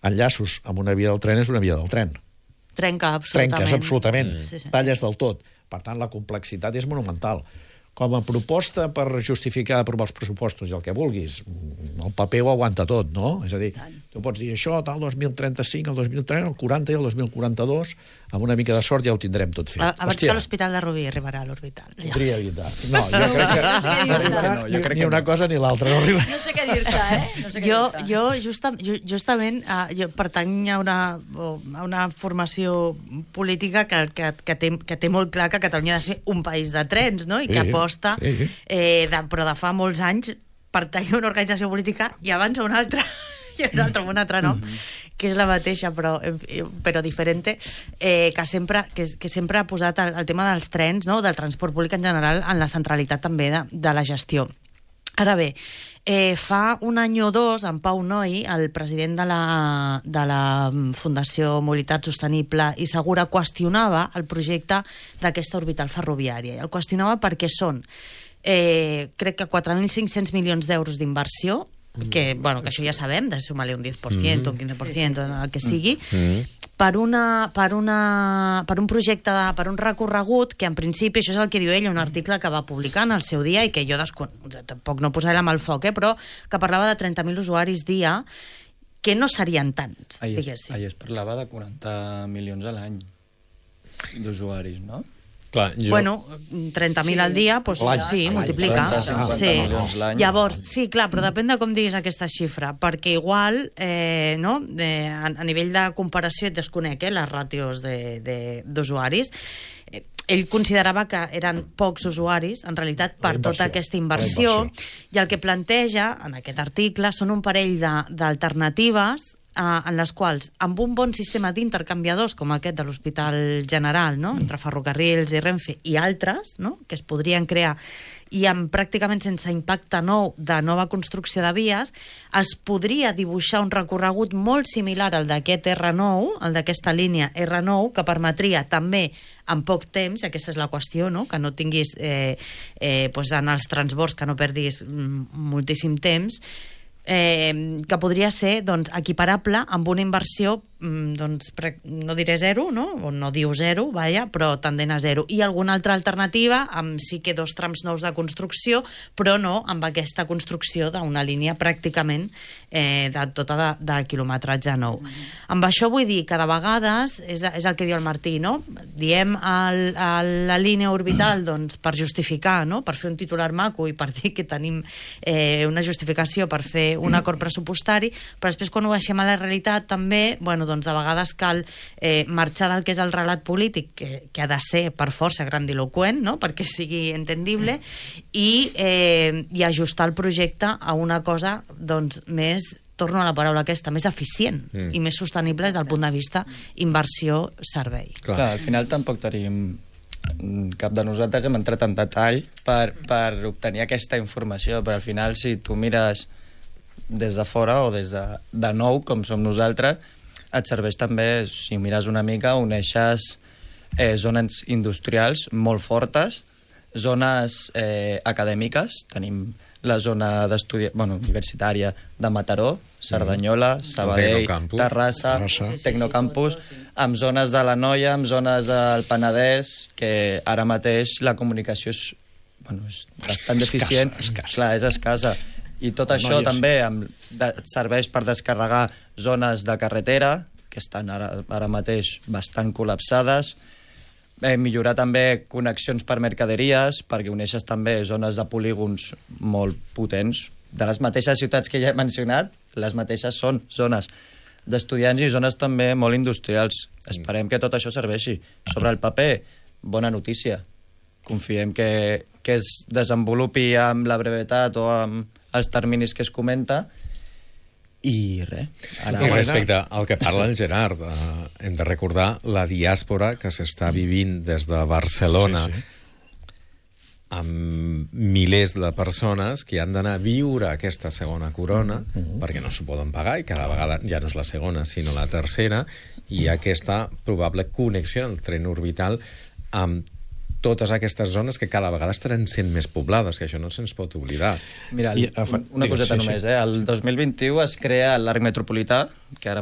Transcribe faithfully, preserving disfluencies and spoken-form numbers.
enllaços amb una via del tren és una via del tren. Trenca absolutament. Trenques absolutament, Sí, sí. talles del tot. Per tant, la complexitat és monumental. Com a proposta per justificar aprovar els pressupostos i el que vulguis, el paper ho aguanta tot, no? És a dir, tu pots dir això, tal, dos mil trenta-cinc, el dos mil trenta, el quaranta i el dos mil quaranta-dos, amb una mica de sort ja ho tindrem tot fet. Abans que l'Hospital de Rubí arribarà a l'orbital. Podria evitar. No, jo crec que No sé què dir-te. no, jo crec ni una cosa ni l'altra no arriba. No sé què dir-te, eh? No sé què Jo, dir-te. jo, justa, ju- justament, uh, jo pertany a una, a una formació política que, que, que, té, que té molt clar que Catalunya ha de ser un país de trens, no? I que Sí, aposta, sí. eh, de, però de fa molts anys, pertany a una organització política i abans a una altra, i una altra, un altre nom, que és la mateixa, però, en fi, però diferent, eh, que, sempre, que, que sempre ha posat el, el tema dels trens, no? Del transport públic en general, en la centralitat també de, de la gestió. Ara bé, eh, fa un any o dos, en Pau Noi, el president de la, de la Fundació Mobilitat Sostenible i Segura, qüestionava el projecte d'aquesta orbital ferroviària. El qüestionava perquè són, eh, crec que quatre mil cinc-cents milions d'euros d'inversió, que, bueno, que això ja sabem, de sumar-li un diez por ciento, un quinze por ciento, el que sigui, per, una, per, una, per un projecte, de, per un recorregut que en principi, això és el que diu ell, un article que va publicar en el seu dia i que jo descon... tampoc no posaré la mà al foc, eh, però que parlava de trenta mil usuaris dia, que no serien tants, Ahir es, diguéssim. ahir es parlava de quaranta milions a l'any d'usuaris, no? Clar, jo... Bueno, trenta mil al dia, doncs L'any. sí, L'any. multiplica. cinquanta Sí. milions l'any. Llavors, sí, clar, però depèn de com diguis aquesta xifra, perquè igual, eh, no, de, a, a nivell de comparació, et desconec, eh, les ràtios d'usuaris, eh, ell considerava que eren pocs usuaris, en realitat, per La tota inversió. aquesta inversió, La inversió. i el que planteja, en aquest article, són un parell de- d'alternatives Uh, en les quals, amb un bon sistema d'intercanviadors com aquest de l'Hospital General, no? Entre ferrocarrils i Renfe i altres, no? Que es podrien crear, i amb pràcticament sense impacte nou de nova construcció de vies, es podria dibuixar un recorregut molt similar al d'aquest erre nou, el d'aquesta línia erre nou, que permetria també en poc temps, i aquesta és la qüestió, no? Que no tinguis eh, eh, doncs en els transbords, que no perdis mm, moltíssim temps, Eh, que podria ser doncs, equiparable amb una inversió mm, doncs, pre- no diré zero, no? O no diu zero, vaja, però tendent a zero. I alguna altra alternativa amb sí que dos trams nous de construcció, però no amb aquesta construcció d'una línia pràcticament eh, de tota de, de quilometratge nou. Mm-hmm. Amb això vull dir que de vegades, és, és el que diu el Martí, no? Diem el, el, la línia orbital doncs, per justificar, no? Per fer un titular maco i per dir que tenim eh, una justificació per fer un acord pressupostari, però després quan ho baixem a la realitat també, bueno, doncs de vegades cal eh, marxar del que és el relat polític, que, que ha de ser per força grandiloquent, no? Perquè sigui entendible, i, eh, i ajustar el projecte a una cosa doncs, més, torno a la paraula aquesta, més eficient mm. i més sostenible des del punt de vista inversió-servei. Clar. Clar, al final tampoc tenim cap de nosaltres hem entrat en detall per, per obtenir aquesta informació, però al final si tu mires des de fora o des de, de nou, com som nosaltres, et serveix també, si mires una mica, uneixes eh, zones industrials molt fortes, zones eh, acadèmiques, tenim la zona d'estudi... bueno, universitària de Mataró, Cerdanyola, Sabadell, Tecnocampus. Terrassa, Terrassa. Tecnocampus, amb zones de la Noia, amb zones del Penedès, que ara mateix la comunicació és, bueno, és bastant Escassa, deficient. escassa. Clar, és escassa. I tot La això Noia, també amb, de, serveix per descarregar zones de carretera, que estan ara, ara mateix bastant col·lapsades, eh, millorar també connexions per mercaderies, perquè uneixes també zones de polígons molt potents. De les mateixes ciutats que ja he mencionat, les mateixes són zones d'estudiants i zones també molt industrials. Esperem que tot això serveixi. Sobre el paper, bona notícia. Confiem que, que es desenvolupi amb la brevetat o amb els terminis que es comenta, i res. Ara, I respecte al que parla el Gerard, eh, hem de recordar la diàspora que s'està vivint des de Barcelona, Sí, sí. amb milers de persones que han d'anar a viure aquesta segona corona uh-huh. perquè no s'ho poden pagar i cada vegada ja no és la segona sinó la tercera, i aquesta probable connexió al tren orbital amb totes aquestes zones que cada vegada estaran sent més poblades, que això no se'ns pot oblidar. Mira, I, un, una digues, coseta sí, sí. només, eh? El dos mil vint-i-u es crea l'Arc Metropolità, que ara